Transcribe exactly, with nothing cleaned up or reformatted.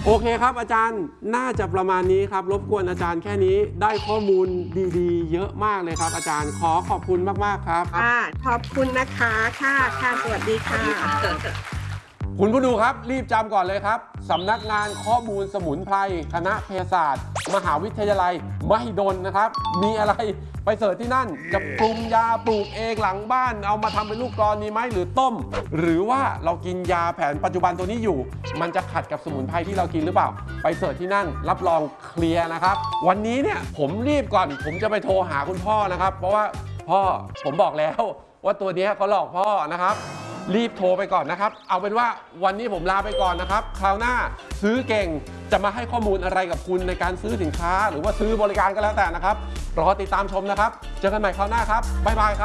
โอเคครับอาจารย์น่าจะประมาณนี้ครับรบกวนอาจารย์แค่นี้ได้ข้อมูลดีๆเยอะมากเลยครับอาจารย์ขอขอบคุณมากๆครับค่ะขอบคุณนะคะค่ะค่ะสวัสดีค่ะคุณผู้ดูครับรีบจำก่อนเลยครับสำนักงานข้อมูลสมุนไพรคณะเภสัชมหาวิทยาลัยมหิดลนะครับมีอะไรไปเสิร์ชที่นั่นจะปรุงยาปลูกเองหลังบ้านเอามาทำเป็นลูกกลอนนี้ไหมหรือต้มหรือว่าเรากินยาแผนปัจจุบันตัวนี้อยู่มันจะขัดกับสมุนไพรที่เรากินหรือเปล่าไปเสิร์ชที่นั่นรับรองเคลียร์นะครับวันนี้เนี่ยผมรีบก่อนผมจะไปโทรหาคุณพ่อนะครับเพราะว่าพ่อผมบอกแล้วว่าตัวนี้เขาหลอกพ่อนะครับรีบโทรไปก่อนนะครับเอาเป็นว่าวันนี้ผมลาไปก่อนนะครับคราวหน้าซื้อเก่งจะมาให้ข้อมูลอะไรกับคุณในการซื้อสินค้าหรือว่าซื้อบริการก็แล้วแต่นะครับรอติดตามชมนะครับเจอกันใหม่คราวหน้าครับบ๊ายบายครับ